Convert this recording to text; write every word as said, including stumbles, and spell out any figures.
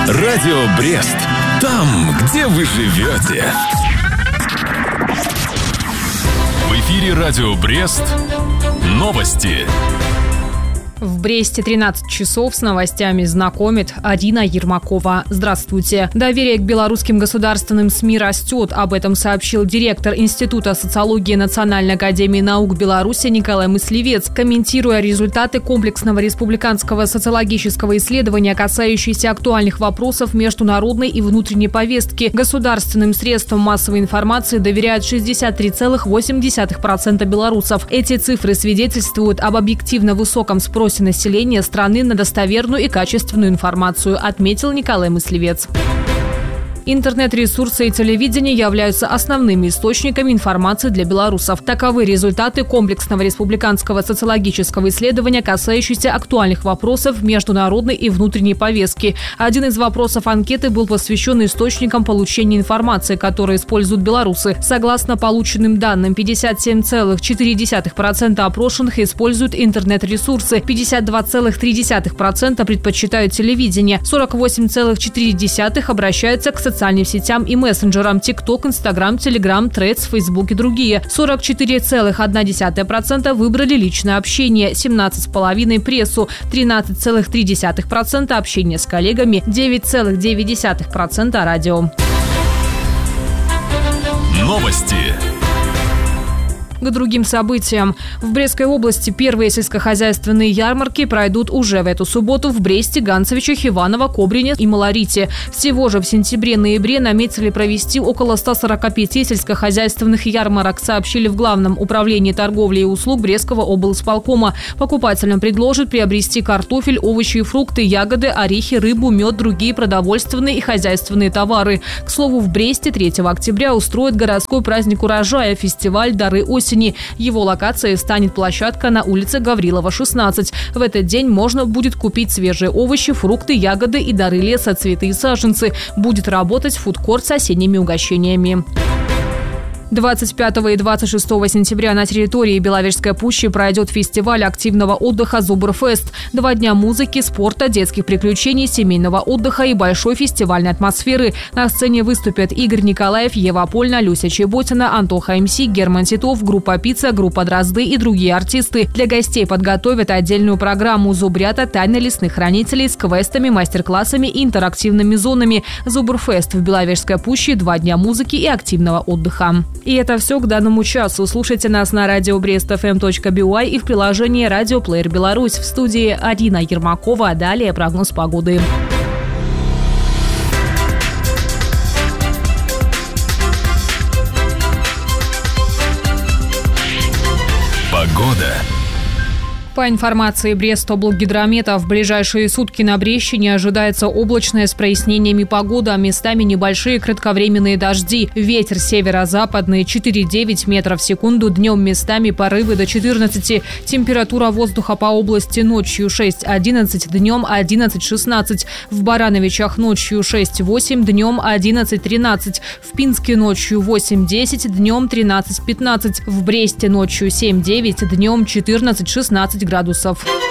Радио Брест. Там, где вы живете. В эфире Радио Брест. Новости. В Бресте тринадцать часов с новостями знакомит Арина Ермакова. Здравствуйте. Доверие к белорусским государственным СМИ растет. Об этом сообщил директор Института социологии Национальной академии наук Беларуси Николай Мыслевец, комментируя результаты комплексного республиканского социологического исследования, касающиеся актуальных вопросов международной и внутренней повестки. Государственным средствам массовой информации доверяют шестьдесят три целых восемь десятых процента белорусов. Эти цифры свидетельствуют об объективно высоком спросе населения страны на достоверную и качественную информацию, отметил Николай Мыслевец. Интернет-ресурсы и телевидение являются основными источниками информации для белорусов. Таковы результаты комплексного республиканского социологического исследования, касающиеся актуальных вопросов международной и внутренней повестки. Один из вопросов анкеты был посвящен источникам получения информации, которые используют белорусы. Согласно полученным данным, пятьдесят семь целых четыре десятых процента опрошенных используют интернет-ресурсы, пятьдесят два целых три десятых процента предпочитают телевидение, сорок восемь целых четыре десятых процента обращаются к социальным социальным сетям и мессенджерам: ТикТок, Инстаграм, Телеграм, Тредс, Фейсбук и другие. сорок четыре целых одна десятая процента выбрали личное общение, семнадцать целых пять десятых процента прессу, тринадцать целых три десятых процента общение с коллегами, девять целых девять десятых процента радио. Новости. К другим событиям. В Брестской области первые сельскохозяйственные ярмарки пройдут уже в эту субботу в Бресте, Ганцевичах, Иваново, Кобрине и Малорите. Всего же в сентябре-ноябре наметили провести около ста сорока пяти сельскохозяйственных ярмарок, сообщили в Главном управлении торговли и услуг Брестского облсполкома. Покупателям предложат приобрести картофель, овощи и фрукты, ягоды, орехи, рыбу, мед, другие продовольственные и хозяйственные товары. К слову, в Бресте третьего октября устроят городской праздник урожая, фестиваль «Дары осени». Его локацией станет площадка на улице Гаврилова, шестнадцать. В этот день можно будет купить свежие овощи, фрукты, ягоды и дары леса, цветы и саженцы. Будет работать фудкорт с осенними угощениями. двадцать пятого и двадцать шестого сентября на территории Беловежской пущи пройдет фестиваль активного отдыха «Зубрфест». Два дня музыки, спорта, детских приключений, семейного отдыха и большой фестивальной атмосферы. На сцене выступят Игорь Николаев, Ева Польна, Люся Чеботина, Антоха МС, Герман Титов, группа «Пицца», группа «Дрозды» и другие артисты. Для гостей подготовят отдельную программу «Зубрята. Тайны лесных хранителей» с квестами, мастер-классами и интерактивными зонами. «Зубрфест» в Беловежской пуще, два дня музыки и активного отдыха. И это все к данному часу. Слушайте нас на радио брест эф эм точка би уай и в приложении «Радио Плеер Беларусь». В студии Арина Ермакова. Далее прогноз погоды. Погода. По информации Брестоблгидромета, в ближайшие сутки на Брестщине ожидается облачная с прояснениями погода, местами небольшие кратковременные дожди. Ветер северо-западный четыре-девять метров в секунду, днем местами порывы до четырнадцати. Температура воздуха по области ночью шесть-одиннадцать, днем одиннадцать-шестнадцать. В Барановичах ночью шесть-восемь, днем одиннадцать-тринадцать. В Пинске ночью восемь-десять, днем тринадцать-пятнадцать. В Бресте ночью семь-девять, днем четырнадцать-шестнадцать градусов.